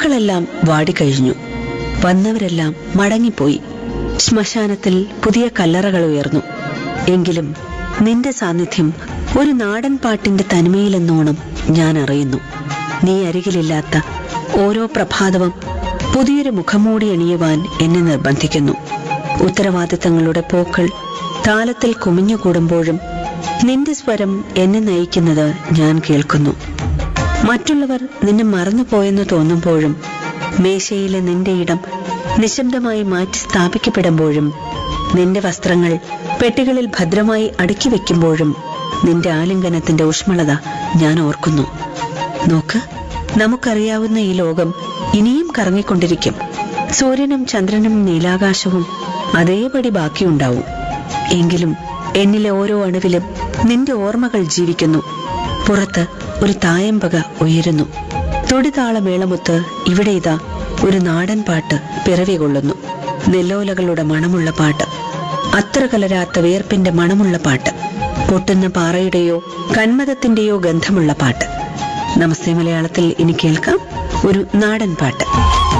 പൂക്കളെല്ലാം വാടിക്കഴിഞ്ഞു. വന്നവരെല്ലാം മടങ്ങിപ്പോയി. ശ്മശാനത്തിൽ പുതിയ കല്ലറകൾ ഉയർന്നു. എങ്കിലും നിന്റെ സാന്നിധ്യം ഒരു നാടൻ പാട്ടിന്റെ തനിമയിലെന്നോണം ഞാൻ അറിയുന്നു. നീ അരികിലില്ലാത്ത ഓരോ പ്രഭാതവും പുതിയൊരു മുഖംമൂടി അണിയുവാൻ എന്നെ നിർബന്ധിക്കുന്നു. ഉത്തരവാദിത്തങ്ങളുടെ പൂക്കൾ താലത്തിൽ കുമിഞ്ഞുകൂടുമ്പോഴും നിന്റെ സ്വരം എന്നെ നയിക്കുന്നത് ഞാൻ കേൾക്കുന്നു. മറ്റുള്ളവർ നിന്നെ മറന്നുപോയെന്ന് തോന്നുമ്പോഴും, മേശയിലെ നിന്റെ ഇടം നിശബ്ദമായി മാറ്റി സ്ഥാപിക്കപ്പെടുമ്പോഴും, നിന്റെ വസ്ത്രങ്ങൾ പെട്ടികളിൽ ഭദ്രമായി അടുക്കി വെക്കുമ്പോഴും നിന്റെ ആലിംഗനത്തിന്റെ ഊഷ്മളത ഞാൻ ഓർക്കുന്നു. നോക്ക്, നമുക്കറിയാവുന്ന ഈ ലോകം ഇനിയും കറങ്ങിക്കൊണ്ടിരിക്കും. സൂര്യനും ചന്ദ്രനും നീലാകാശവും അതേപടി ബാക്കിയുണ്ടാവും. എങ്കിലും എന്നിലെ ഓരോ അണുവിലും നിന്റെ ഓർമ്മകൾ ജീവിക്കുന്നു. പുറത്ത് ഒരു തായമ്പക ഉയരുന്നു. തൊടിതാളമേളമൊത്ത് ഇവിടെ ഇതാ ഒരു നാടൻ പാട്ട് പിറവി കൊള്ളുന്നു. നെല്ലോലകളുടെ മണമുള്ള പാട്ട്, അത്ര കലരാത്ത വിയർപ്പിന്റെ മണമുള്ള പാട്ട്, പൊട്ടുന്ന പാറയുടെയോ കന്മദത്തിന്റെയോ ഗന്ധമുള്ള പാട്ട്. നമസ്തേ മലയാളത്തിൽ ഇനി കേൾക്കാം ഒരു നാടൻ പാട്ട്.